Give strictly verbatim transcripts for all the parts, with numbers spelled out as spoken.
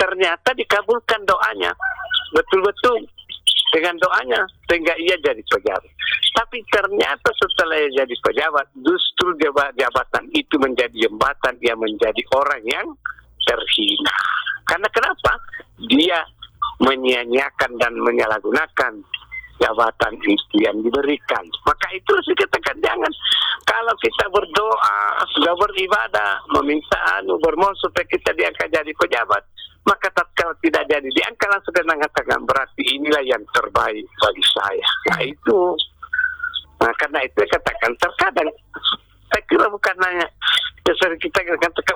ternyata dikabulkan doanya. Betul-betul dengan doanya sehingga ia jadi pejabat. Tapi ternyata setelah ia jadi pejabat, justru jabatan itu menjadi jembatan dia menjadi orang yang terhina. Karena kenapa? Dia menyia-nyiakan dan menyalahgunakan jabatan itu yang diberikan. Maka itu saya katakan jangan. Kalau kita berdoa, sudah beribadah, meminta anu, bermohon supaya kita diangkat jadi pejabat, maka tatkala tidak jadi diangkat langsung dengan mengatakan berarti inilah yang terbaik bagi saya. Nah itu, nah karena itu saya katakan terkadang saya kira bukan hanya dasar kita katakan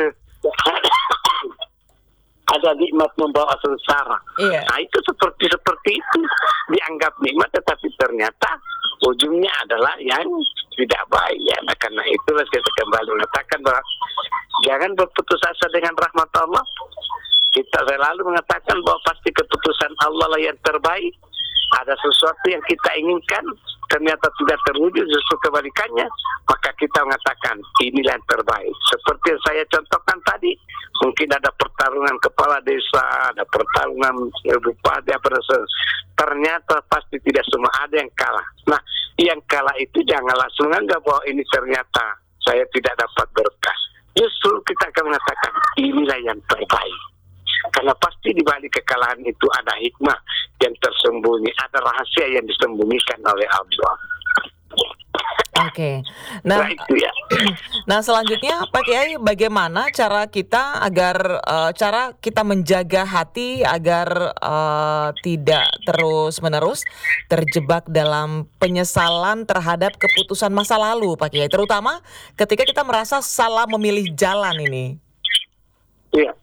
ada nikmat membawa sengsara. Iya. Nah itu seperti seperti itu dianggap nikmat, tetapi ternyata ujungnya adalah yang tidak baik. Ya, nah, karena itulah saya kembali mengatakan bahwa jangan berputus asa dengan rahmat Allah. Kita selalu mengatakan bahwa pasti keputusan Allah lah yang terbaik. Ada sesuatu yang kita inginkan ternyata tidak terwujud, justru kebalikannya, maka kita mengatakan inilah yang terbaik. Seperti yang saya contohkan tadi, mungkin ada pertarungan kepala desa, ada pertarungan bupati, apa ternyata pasti tidak semua ada yang kalah. Nah, yang kalah itu jangan langsung anggap bahwa ini ternyata saya tidak dapat berkah. Justru kita akan mengatakan inilah yang terbaik. Karena pasti di balik kekalahan itu ada hikmah yang tersembunyi, ada rahasia yang disembunyikan oleh Allah. Oke, nah, nah itu ya. Nah selanjutnya Pak Kiai, bagaimana cara kita agar uh, cara kita menjaga hati agar uh, tidak terus-menerus terjebak dalam penyesalan terhadap keputusan masa lalu, Pak Kiai, terutama ketika kita merasa salah memilih jalan ini. Iya.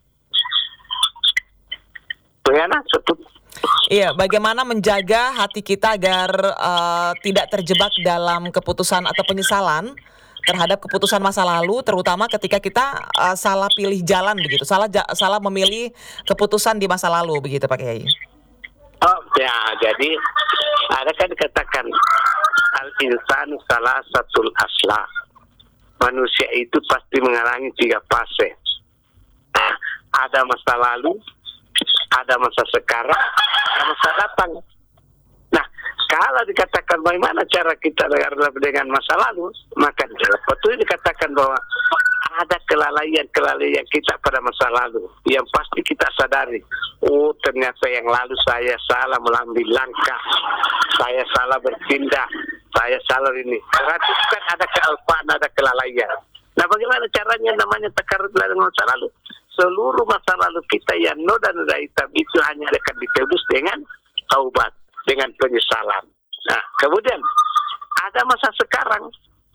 Bagaimana? Iya, bagaimana menjaga hati kita agar uh, tidak terjebak dalam keputusan atau penyesalan terhadap keputusan masa lalu, terutama ketika kita uh, salah pilih jalan begitu, salah ja- salah memilih keputusan di masa lalu begitu, Pak Kiai. Oh ya, jadi ada kan dikatakan al insanu salah satul asla. Manusia itu pasti mengalami tiga fase. Nah, ada masa lalu, ada masa sekarang, ada masa datang. Nah, kalau dikatakan bagaimana cara kita dengan masa lalu, maka betul dikatakan bahwa ada kelalaian-kelalaian kita pada masa lalu yang pasti kita sadari. Oh, ternyata yang lalu saya salah mengambil langkah, saya salah bertindak, saya salah ini. Berarti kan ada kealpaan, ada kelalaian. Nah, bagaimana caranya namanya takarrub dengan masa lalu? Seluruh masa lalu kita yang noda noda hitam itu hanya akan ditebus dengan taubat, dengan penyesalan. Nah, kemudian ada masa sekarang.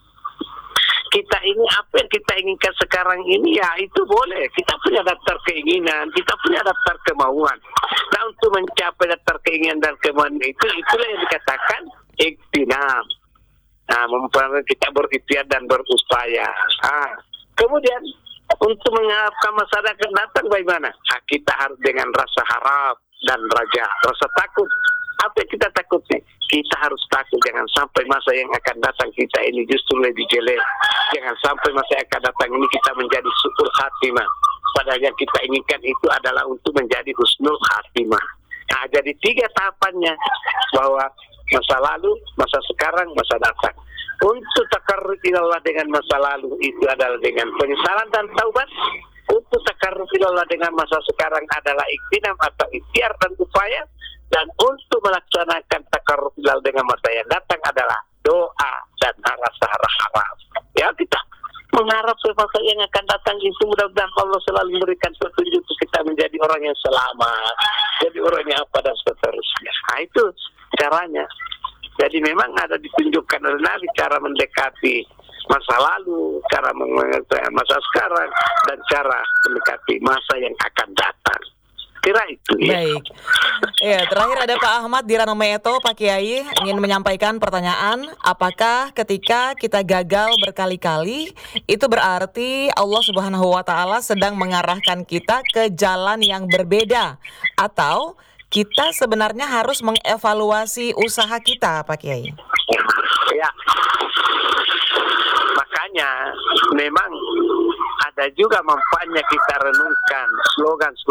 Kita ini apa yang kita inginkan sekarang ini, ya itu boleh. Kita punya daftar keinginan, kita punya daftar kemauan. Nah, untuk mencapai daftar keinginan dan kemauan itu, itulah yang dikatakan ikhtinam. Nah, memperoleh kita berikhtiar dan berupaya. Nah, kemudian untuk mengharapkan masyarakat datang bagaimana? Nah, kita harus dengan rasa harap dan raja, rasa takut. Apa yang kita takuti? Kita harus takut jangan sampai masa yang akan datang kita ini justru lebih jelek. Jangan sampai masa yang akan datang ini kita menjadi syukur khatimah. Padahal yang kita inginkan itu adalah untuk menjadi husnul khatimah. Nah, jadi tiga tahapannya, bahwa masa lalu, masa sekarang, masa datang. Untuk takarrub ilallah dengan masa lalu itu adalah dengan penyesalan dan taubat. Untuk takarrub ilallah dengan masa sekarang adalah ikhtinam atau ikhtiar dan upaya. Dan untuk melaksanakan takarrub ilallah dengan masa yang datang adalah doa dan rasa harap. Ya, kita mengharap masa yang akan datang itu mudah-mudahan Allah selalu memberikan petunjuk untuk kita menjadi orang yang selamat, jadi orang yang apa dan seterusnya. Nah, itu caranya. Jadi memang ada ditunjukkan oleh Nabi cara mendekati masa lalu, cara mengetahui masa sekarang, dan cara mendekati masa yang akan datang. Kira itu ya. Baik. Ya, terakhir ada Pak Ahmad di Ranometo, Pak Kiai ingin menyampaikan pertanyaan, apakah ketika kita gagal berkali-kali itu berarti Allah Subhanahu wa taala sedang mengarahkan kita ke jalan yang berbeda, atau kita sebenarnya harus mengevaluasi usaha kita, Pak Kiai? Ya. Makanya memang ada juga manfaatnya kita renungkan slogan